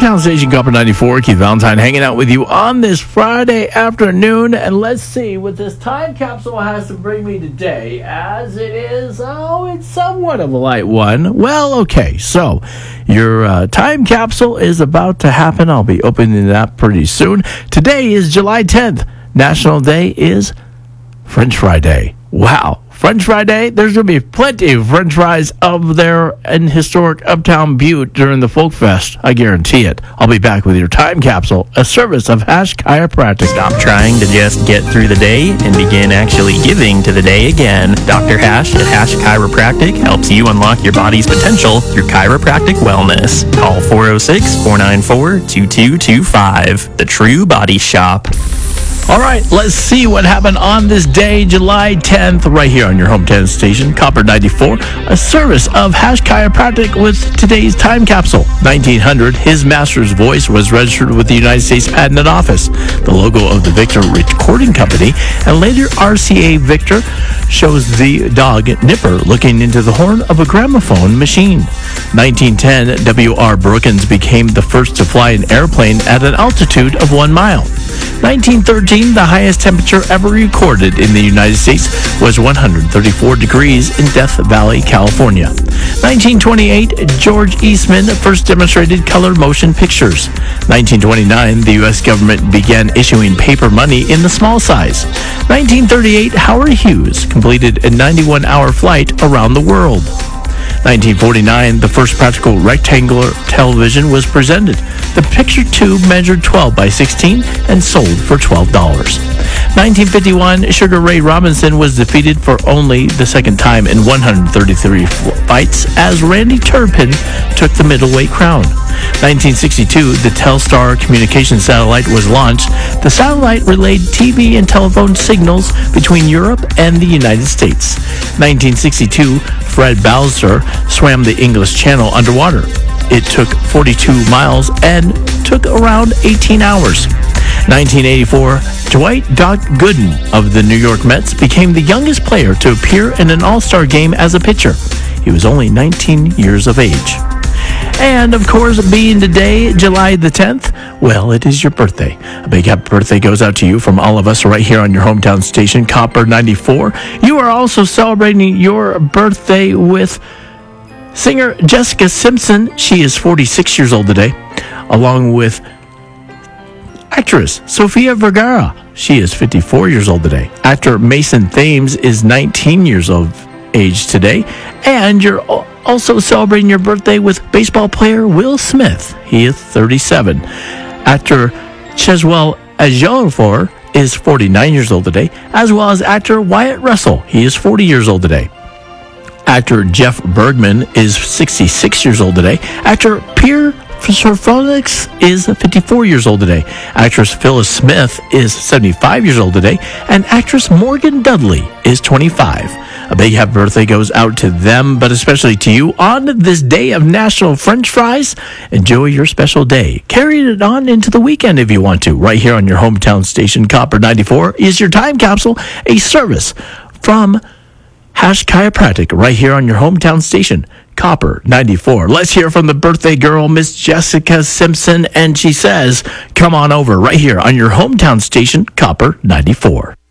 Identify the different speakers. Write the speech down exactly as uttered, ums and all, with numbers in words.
Speaker 1: hometown station, Copper ninety-four. Keith Valentine hanging out with you on this Friday afternoon. And let's see what this time capsule has to bring me today, as it is, oh, it's somewhat of a light one. Well, okay, so your uh, time capsule is about to happen. I'll be opening that pretty soon. Today is July tenth. National Day is French Fry Day. Wow. French Fry Day, there's going to be plenty of French fries up there in historic Uptown Butte during the Folk Fest. I guarantee it. I'll be back with your time capsule, a service of Hash Chiropractic.
Speaker 2: Stop trying to just get through the day and begin actually giving to the day again. Doctor Hash at Hash Chiropractic helps you unlock your body's potential through chiropractic wellness. Call four oh six, four nine four, two two two five. The True Body Shop.
Speaker 1: All right, let's see what happened on this day, July tenth, right here on your hometown station, Copper ninety-four, a service of Hash Chiropractic with today's time capsule. nineteen hundred, his master's voice was registered with the United States Patent Office. The logo of the Victor Recording Company, and later R C A Victor, shows the dog Nipper looking into the horn of a gramophone machine. nineteen ten, W R Brookins became the first to fly an airplane at an altitude of one mile. nineteen thirteen, the highest temperature ever recorded in the United States was one hundred thirty-four degrees in Death Valley, California. nineteen twenty-eight, George Eastman first demonstrated color motion pictures. nineteen twenty-nine, the U S government began issuing paper money in the small size. nineteen thirty-eight, Howard Hughes completed a ninety-one hour flight around the world. nineteen forty-nine, the first practical rectangular television was presented. The picture tube measured twelve by sixteen and sold for twelve dollars. nineteen fifty-one, Sugar Ray Robinson was defeated for only the second time in one hundred thirty-three fights as Randy Turpin took the middleweight crown. nineteen sixty-two, the Telstar communication satellite was launched. The satellite relayed T V and telephone signals between Europe and the United States. nineteen sixty-two, Fred Balzer swam the English Channel underwater. It took forty-two miles and took around eighteen hours. nineteen eighty-four, Dwight Doc Gooden of the New York Mets became the youngest player to appear in an All-Star game as a pitcher. He was only nineteen years of age. And, of course, being today, July the tenth, well, it is your birthday. A big happy birthday goes out to you from all of us right here on your hometown station, Copper ninety-four. You are also celebrating your birthday with singer Jessica Simpson. She is forty-six years old today, along with actress Sofia Vergara. She is fifty-four years old today. Actor Mason Thames is nineteen years of age today. And you're also celebrating your birthday with baseball player Will Smith. He is thirty-seven. Actor Cheswell Ejiofor is forty-nine years old today, as well as actor Wyatt Russell. He is forty years old today. Actor Jeff Bergman is sixty-six years old today. Actor Pierre Felix is fifty-four years old today. Actress Phyllis Smith is seventy-five years old today. And actress Morgan Dudley is twenty-five. A big happy birthday goes out to them, but especially to you on this day of National French Fries. Enjoy your special day. Carry it on into the weekend if you want to. Right here on your hometown station, Copper ninety-four, is your time capsule, a service from Hash Chiropractic, right here on your hometown station, Copper ninety-four. Let's hear from the birthday girl, Miss Jessica Simpson, and she says, come on over right here on your hometown station, Copper ninety-four.